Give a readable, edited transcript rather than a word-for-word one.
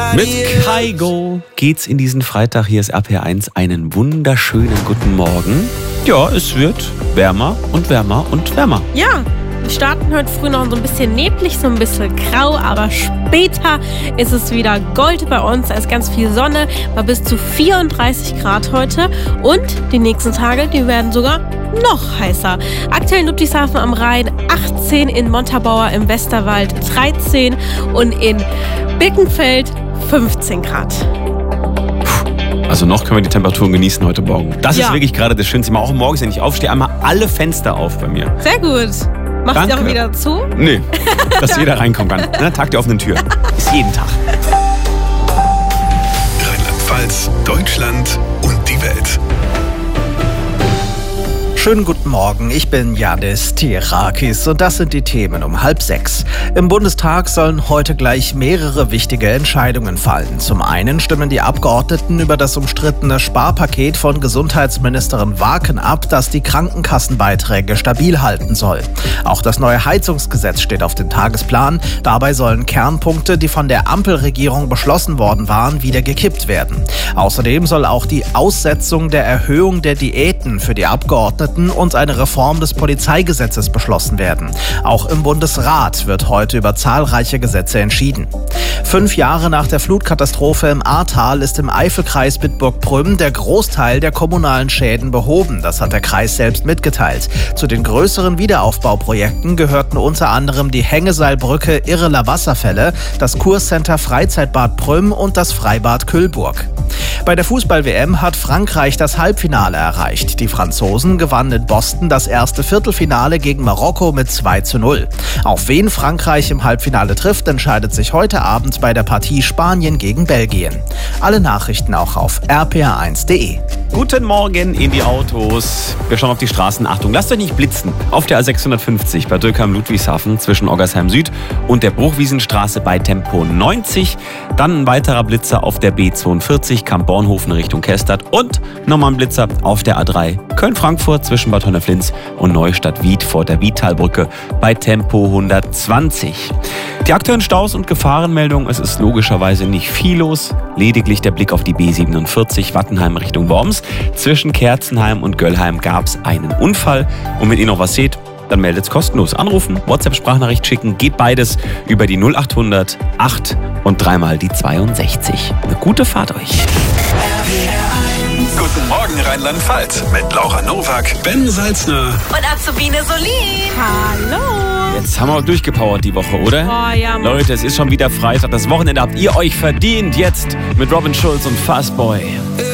Mit Kygo geht's in diesen Freitag. Hier ist RPR1. Einen wunderschönen guten Morgen. Ja, es wird wärmer und wärmer und wärmer. Ja, wir starten heute früh noch so ein bisschen neblig, so ein bisschen grau, aber später ist es wieder Gold bei uns. Da ist ganz viel Sonne, bei bis zu 34 Grad heute. Und die nächsten Tage, die werden sogar noch heißer. Aktuell in Ludwigshafen am Rhein 18, in Montabaur im Westerwald 13 und in Birkenfeld 15 Grad. Also noch können wir die Temperaturen genießen heute Morgen. Das ist wirklich gerade das Schönste. Auch morgens, wenn ich aufstehe, einmal alle Fenster auf bei mir. Sehr gut. Machst du auch wieder zu? Nee, dass jeder reinkommen kann. Ne? Tag der offenen Tür. Ist jeden Tag. Rheinland-Pfalz, Deutschland und die Welt. Schönen guten Morgen, ich bin Yannis Tirakis und das sind die Themen um 5:30. Im Bundestag sollen heute gleich mehrere wichtige Entscheidungen fallen. Zum einen stimmen die Abgeordneten über das umstrittene Sparpaket von Gesundheitsministerin Waken ab, das die Krankenkassenbeiträge stabil halten soll. Auch das neue Heizungsgesetz steht auf dem Tagesplan. Dabei sollen Kernpunkte, die von der Ampelregierung beschlossen worden waren, wieder gekippt werden. Außerdem soll auch die Aussetzung der Erhöhung der Diäten für die Abgeordneten und eine Reform des Polizeigesetzes beschlossen werden. Auch im Bundesrat wird heute über zahlreiche Gesetze entschieden. 5 Jahre nach der Flutkatastrophe im Ahrtal ist im Eifelkreis Bitburg-Prüm der Großteil der kommunalen Schäden behoben. Das hat der Kreis selbst mitgeteilt. Zu den größeren Wiederaufbauprojekten gehörten unter anderem die Hängeseilbrücke Irreler Wasserfälle, das Kurcenter Freizeitbad Prüm und das Freibad Kühlburg. Bei der Fußball-WM hat Frankreich das Halbfinale erreicht. Die Franzosen gewannen in Boston das erste Viertelfinale gegen Marokko mit 2:0. Auf wen Frankreich im Halbfinale trifft, entscheidet sich heute Abend bei der Partie Spanien gegen Belgien. Alle Nachrichten auch auf rpr1.de. Guten Morgen in die Autos. Wir schauen auf die Straßen. Achtung, lasst euch nicht blitzen. Auf der A650 bei Dürkheim-Ludwigshafen zwischen Oggersheim Süd und der Bruchwiesenstraße bei Tempo 90. Dann ein weiterer Blitzer auf der B42 Kamp-Bornhofen Richtung Kestert und nochmal ein Blitzer auf der A3 Köln-Frankfurt zwischen Bad Honneflins und Neustadt-Wied vor der Wiedtalbrücke bei Tempo 120. Die aktuellen Staus und Gefahrenmeldungen, es ist logischerweise nicht viel los. Lediglich der Blick auf die B47 Wattenheim Richtung Worms. Zwischen Kerzenheim und Göllheim gab es einen Unfall. Und wenn ihr noch was seht, dann meldet es kostenlos. Anrufen, WhatsApp-Sprachnachricht schicken, geht beides über die 0800 8 und dreimal die 62. Eine gute Fahrt euch. Guten Morgen Rheinland-Pfalz mit Laura Nowak, Ben Salzner Und Azubine Solin. Hallo. Jetzt haben wir durchgepowert die Woche, oder? Oh ja, Mann. Leute, es ist schon wieder Freitag. Das Wochenende habt ihr euch verdient. Jetzt mit Robin Schulz und Fastboy.